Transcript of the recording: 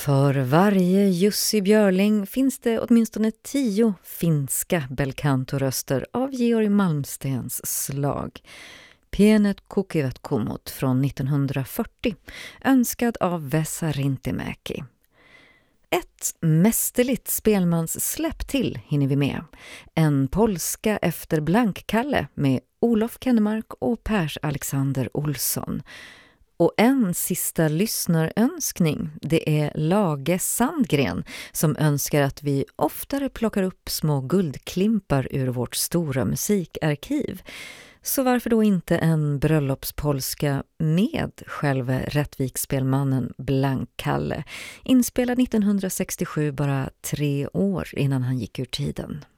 För varje Jussi Björling finns det åtminstone 10 finska belcanto-röster av Georg Malmstens slag. Pienet kukivat kumot från 1940, önskad av Vesa Rintimäki. Ett mästerligt spelmanssläpp till hinner vi med. En polska efter Blankkalle med Olof Kennemark och Pers Alexander Olsson. Och en sista lyssnarönskning, det är Lage Sandgren som önskar att vi oftare plockar upp små guldklimpar ur vårt stora musikarkiv. Så varför då inte en bröllopspolska med själva Rättviksspelmannen Blankkalle, inspelad 1967, bara 3 år innan han gick ur tiden.